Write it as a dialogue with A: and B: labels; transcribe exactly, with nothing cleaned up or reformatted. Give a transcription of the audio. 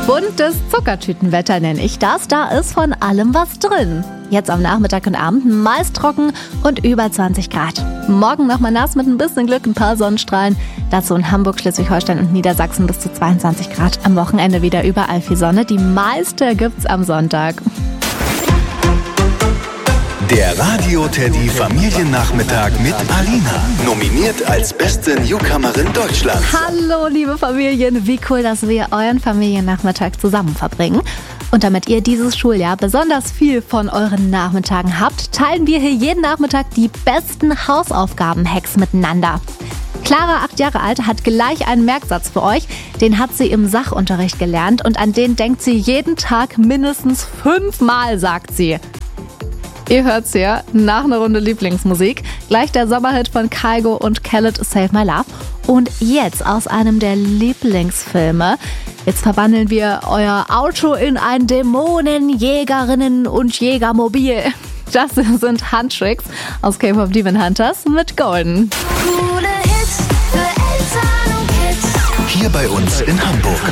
A: Buntes Zuckertütenwetter nenne ich das, da ist von allem was drin. Jetzt am Nachmittag und Abend meist trocken und über zwanzig Grad. Morgen nochmal nass mit ein bisschen Glück, ein paar Sonnenstrahlen. Dazu in Hamburg, Schleswig-Holstein und Niedersachsen bis zu zweiundzwanzig Grad. Am Wochenende wieder überall viel Sonne. Die meiste gibt's am Sonntag.
B: Der Radio-Teddy Familiennachmittag mit Alina. Nominiert als beste Newcomerin Deutschlands.
A: Hallo liebe Familien, wie cool, dass wir euren Familiennachmittag zusammen verbringen. Und damit ihr dieses Schuljahr besonders viel von euren Nachmittagen habt, teilen wir hier jeden Nachmittag die besten Hausaufgaben-Hacks miteinander. Clara, acht Jahre alt, hat gleich einen Merksatz für euch. Den hat sie im Sachunterricht gelernt und an den denkt sie jeden Tag mindestens fünfmal, sagt sie. Ihr hört's ja, nach einer Runde Lieblingsmusik. Gleich der Sommerhit von Kygo und Khaled, Save My Love. Und jetzt aus einem der Lieblingsfilme. Jetzt verwandeln wir euer Auto in ein Dämonenjägerinnen- und Jägermobil. Das sind Handtricks aus K-Pop Demon Hunters mit Golden.
B: Hier bei uns in Hamburg.